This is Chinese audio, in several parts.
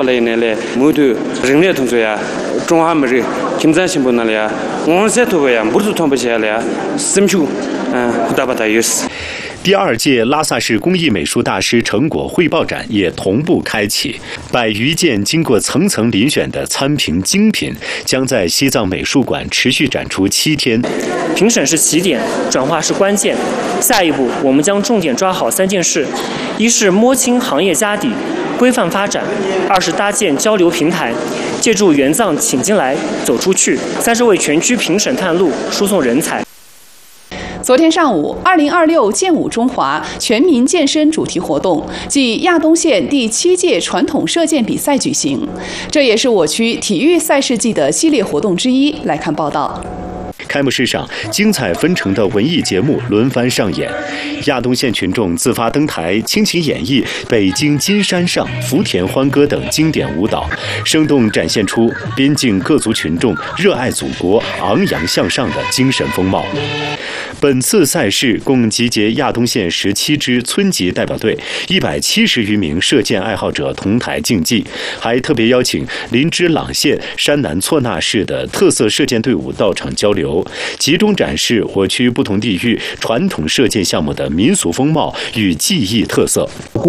来呢모두人类同志呀中华美김장 신분날이야 원세토야 무르 통보셔야 심추 후다바다유스 第2届拉萨市工艺美术大师成果汇报展也同步开启，100余件经过层层遴选的参评精品将在西藏美术馆持续展出7天。 评审是起点，转化是关键。下一步，我们将重点抓好3件事：一是摸清行业家底，规范发展；二是搭建交流平台，借助援藏请进来，走出去；三是为全区评审探路，输送人才。 昨天上午，2026健舞中华全民健身主题活动暨亚东县第7届传统射箭比赛举行，这也是我区体育赛事季的系列活动之一。来看报道。 开幕式上，精彩纷呈的文艺节目轮番上演，亚东县群众自发登台倾情演绎《北京金山上》《福田欢歌》等经典舞蹈，生动展现出边境各族群众热爱祖国、昂扬向上的精神风貌。本次赛事共集结亚东县17支村级代表队，170余名射箭爱好者同台竞技，还特别邀请林芝朗县山南错那市的特色射箭队伍到场交流，集中展示我区不同地域传统射箭项目的民俗风貌与技艺特色。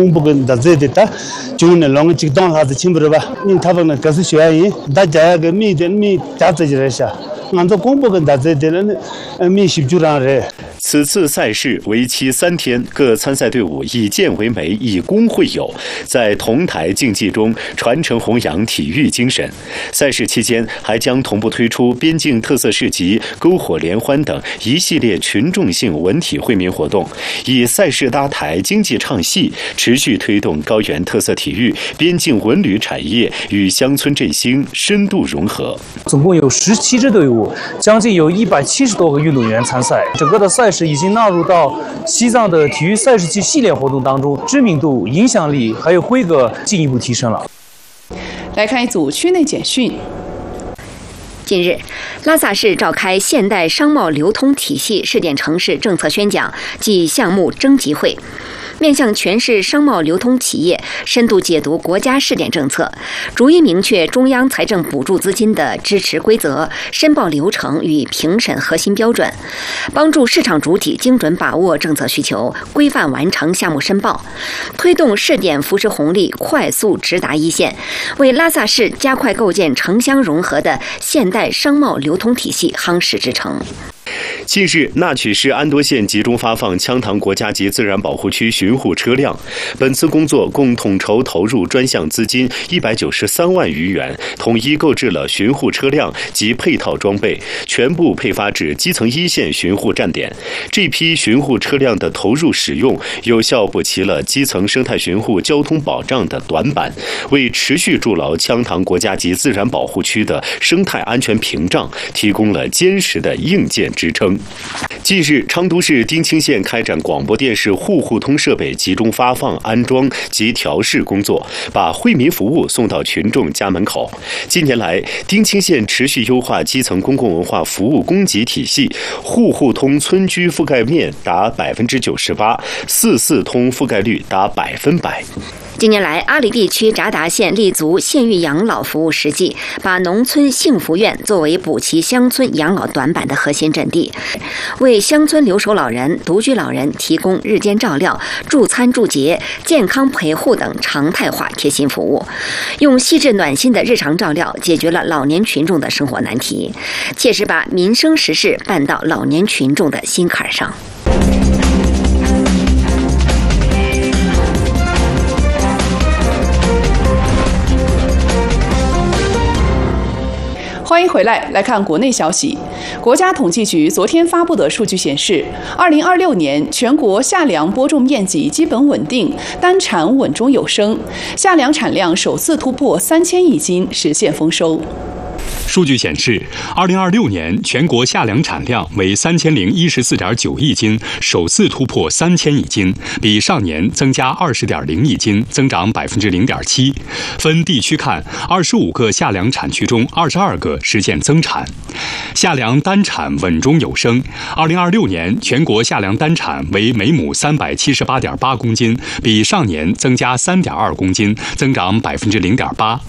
此次赛事为期3天，各参赛队伍以剑为媒，以弓会友，在同台竞技中传承弘扬体育精神。赛事期间还将同步推出边境特色市集、篝火联欢等一系列群众性文体惠民活动，以赛事搭台、经济唱戏，持续推动高原特色体育、边境文旅产业与乡村振兴深度融合。 总共有17支队伍，将近有170多个运动员参赛。整个的赛事已经纳入到西藏的体育赛事季系列活动当中，知名度、影响力还有规格进一步提升了。 来看一组区内简讯。 近日，拉萨市召开现代商贸流通体系试点城市政策宣讲暨项目征集会，面向全市商贸流通企业深度解读国家试点政策，逐一明确中央财政补助资金的支持规则、申报流程与评审核心标准，帮助市场主体精准把握政策需求，规范完成项目申报，推动试点扶持红利快速直达一线，为拉萨市加快构建城乡融合的现代商贸流通体系夯实支撑。 近日，纳曲市安多县集中发放羌塘国家级自然保护区巡护车辆。本次工作共统筹投入专项资金193万余元，统一购置了巡护车辆及配套装备，全部配发至基层1线巡护站点。这批巡护车辆的投入使用，有效补齐了基层生态巡护交通保障的短板，为持续筑牢羌塘国家级自然保护区的生态安全屏障提供了坚实的硬件支撑。近日，昌都市丁青县开展广播电视户户通设备集中发放、安装及调试工作，把惠民服务送到群众家门口。近年来，丁青县持续优化基层公共文化服务供给体系，户户通村居覆盖面达98%，44通覆盖率达100%。 近年来，阿里地区札达县立足县域养老服务实际，把农村幸福院作为补齐乡村养老短板的核心阵地，为乡村留守老人、独居老人提供日间照料、助餐助洁、健康陪护等常态化贴心服务，用细致暖心的日常照料解决了老年群众的生活难题，切实把民生实事办到老年群众的心坎上。 欢迎回来，来看国内消息。国家统计局昨天发布的数据显示，2026年全国夏粮播种面积基本稳定，单产稳中有升，夏粮产量首次突破3000亿斤，实现丰收。 数据显示，2026年全国夏粮产量为3014.9亿斤，首次突破3000亿斤，比上年增加20.0亿斤，增长0.7%。分地区看，25个夏粮产区中22个实现增产，夏粮单产稳中有升。2026年全国夏粮单产为每亩378.8公斤，比上年增加3.2公斤，增长0.8%。